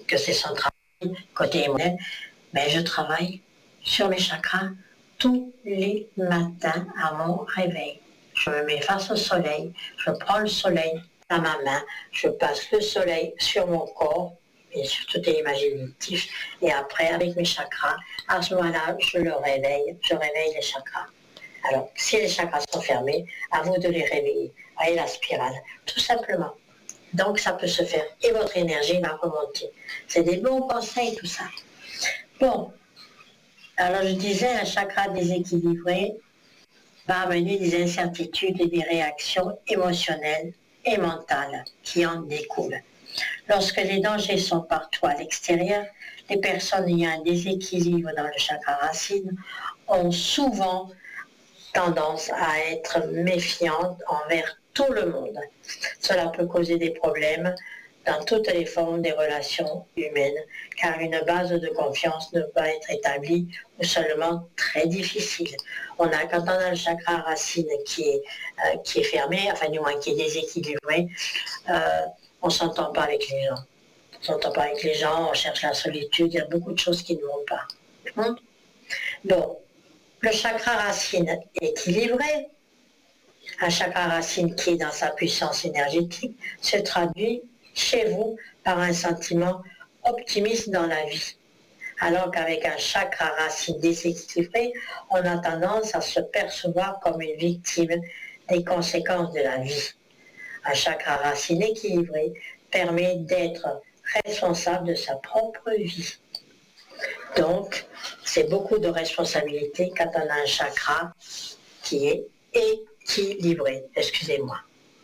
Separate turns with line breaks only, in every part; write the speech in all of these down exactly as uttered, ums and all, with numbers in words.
que c'est son travail, côté émotionnel, mais je travaille sur mes chakras tous les matins à mon réveil. Je me mets face au soleil, je prends le soleil dans ma main, je passe le soleil sur mon corps, bien sûr tout est imaginatif, et après avec mes chakras, à ce moment-là, je le réveille, je réveille les chakras. Alors, si les chakras sont fermés, à vous de les réveiller. Voyez la spirale, tout simplement. Donc, ça peut se faire et votre énergie va remonter. C'est des bons conseils, tout ça. Bon, alors je disais, un chakra déséquilibré va amener des incertitudes et des réactions émotionnelles et mentales qui en découlent. Lorsque les dangers sont partout à l'extérieur, les personnes ayant un déséquilibre dans le chakra racine ont souvent tendance à être méfiantes envers tout le monde. Cela peut causer des problèmes dans toutes les formes des relations humaines, car une base de confiance ne peut être établie ou seulement très difficile. On a, quand on a le chakra racine qui est, euh, qui est fermé, enfin du moins qui est déséquilibré, euh, on ne s'entend pas avec les gens. On ne s'entend pas avec les gens, on cherche la solitude, il y a beaucoup de choses qui ne vont pas. Hum? Donc, le chakra racine équilibré, un chakra racine qui est dans sa puissance énergétique, se traduit chez vous par un sentiment optimiste dans la vie. Alors qu'avec un chakra racine déséquilibré, on a tendance à se percevoir comme une victime des conséquences de la vie. Un chakra racine équilibré permet d'être responsable de sa propre vie. Donc, c'est beaucoup de responsabilité quand on a un chakra qui est équilibré. Excusez-moi.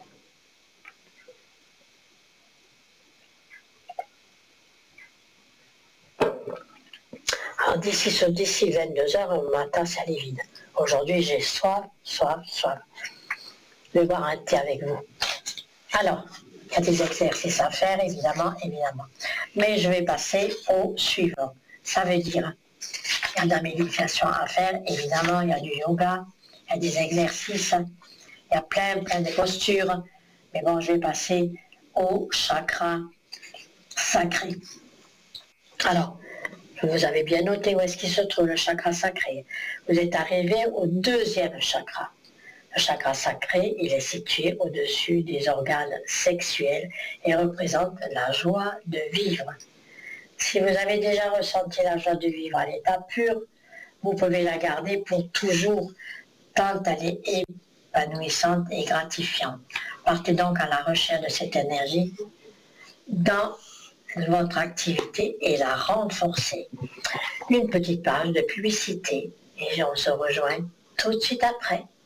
Alors, d'ici ce d'ici vingt-deux heures, ma tasse elle est vide. Aujourd'hui, j'ai soif, soif, soif. Je vais boire un thé avec vous. Alors, il y a des exercices à faire, évidemment, évidemment. Mais je vais passer au suivant. Ça veut dire, il y a de la méditation à faire, évidemment, il y a du yoga, il y a des exercices, il y a plein, plein de postures. Mais bon, je vais passer au chakra sacré. Alors, vous avez bien noté où est-ce qu'il se trouve le chakra sacré. Vous êtes arrivé au deuxième chakra. Le chakra sacré, il est situé au-dessus des organes sexuels et représente la joie de vivre. Si vous avez déjà ressenti la joie de vivre à l'état pur, vous pouvez la garder pour toujours, tant elle est épanouissante et gratifiante. Partez donc à la recherche de cette énergie dans votre activité et la renforcer. Une petite page de publicité et on se rejoint tout de suite après.